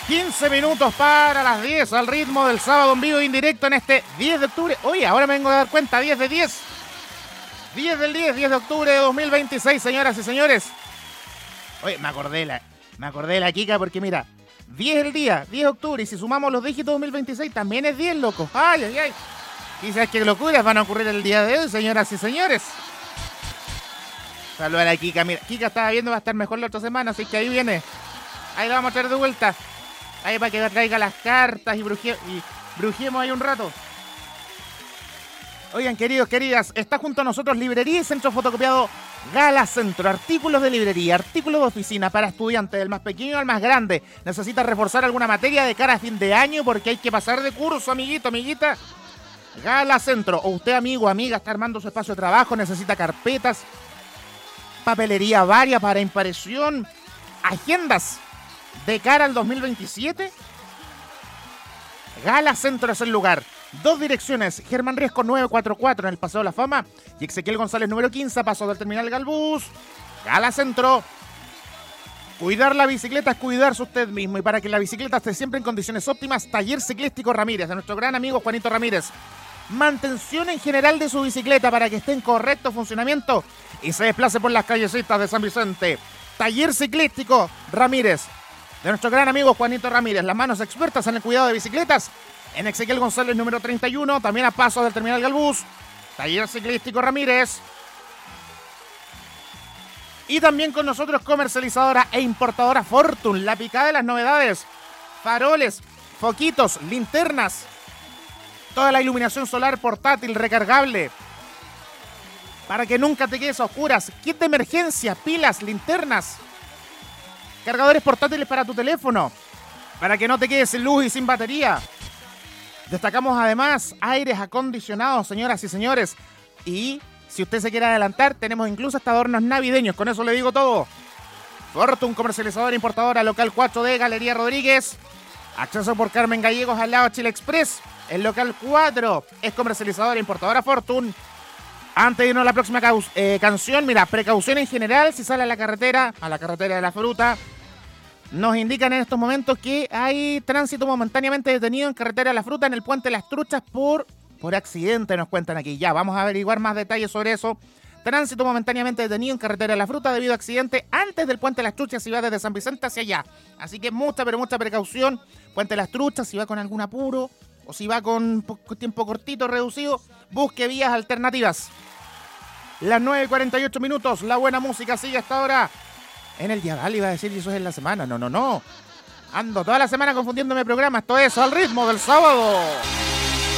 15 minutos para las 10 al ritmo del sábado en vivo indirecto en este 10 de octubre. Oye, ahora me vengo a dar cuenta, 10 de 10. 10 del 10 de octubre de 2026, señoras y señores. Oye, me acordé de la Kika porque mira, 10 el día, 10 de octubre, y si sumamos los dígitos 2026 también es 10, loco. Ay, ay, ay. Quizás qué locuras van a ocurrir el día de hoy, señoras y señores. Saludos a la Kika. Mira, Kika estaba viendo, va a estar mejor la otra semana, así que ahí viene. Ahí la vamos a traer de vuelta. Ahí para que traiga las cartas y brujemos ahí un rato. Oigan, queridos, queridas, está junto a nosotros Librería y Centro Fotocopiado Gala Centro. Artículos de librería, artículos de oficina para estudiantes, del más pequeño al más grande. ¿Necesita reforzar alguna materia de cara a fin de año porque hay que pasar de curso, amiguito, amiguita? Gala Centro. O usted, amigo, amiga, está armando su espacio de trabajo, necesita carpetas, papelería varia para impresión, agendas de cara al 2027. Gala Centro es el lugar. 2 direcciones, Germán Riesco 944 en el Paseo de la Fama y Ezequiel González número 15, paso del Terminal Galbús. Gala Centro. Cuidar la bicicleta es cuidarse usted mismo, y para que la bicicleta esté siempre en condiciones óptimas, Taller Ciclístico Ramírez, de nuestro gran amigo Juanito Ramírez. Mantención en general de su bicicleta para que esté en correcto funcionamiento y se desplace por las callecitas de San Vicente. Taller Ciclístico Ramírez, de nuestro gran amigo Juanito Ramírez. Las manos expertas en el cuidado de bicicletas en Ezequiel González número 31, también a pasos del Terminal Galbús. Taller Ciclístico Ramírez. Y también con nosotros comercializadora e importadora Fortune, la picada de las novedades. Faroles, foquitos, linternas, toda la iluminación solar portátil recargable para que nunca te quedes a oscuras. Kit de emergencia, pilas, linternas, cargadores portátiles para tu teléfono, para que no te quedes sin luz y sin batería. Destacamos además aires acondicionados, señoras y señores. Y si usted se quiere adelantar, tenemos incluso hasta adornos navideños. Con eso le digo todo. Fortune, comercializadora, importadora, local 4D, Galería Rodríguez. Acceso por Carmen Gallegos al lado de Chile Express. El local 4 es comercializadora, importadora Fortune. Antes de irnos a la próxima canción, mira, precaución en general si sale a la carretera de la fruta. Nos indican en estos momentos que hay tránsito momentáneamente detenido en carretera de la fruta en el puente de las Truchas por accidente, nos cuentan aquí. Ya, vamos a averiguar más detalles sobre eso. Tránsito momentáneamente detenido en carretera de la fruta debido a accidente antes del puente de las Truchas si va desde San Vicente hacia allá. Así que mucha, pero mucha precaución. Puente de las Truchas, si va con algún apuro o si va con tiempo cortito, reducido, busque vías alternativas. Las 9:48 minutos, la buena música sigue hasta ahora. En el Diagal iba a decir, y eso es en la semana. No. Ando toda la semana confundiéndome programa. Esto es Al Ritmo del Sábado.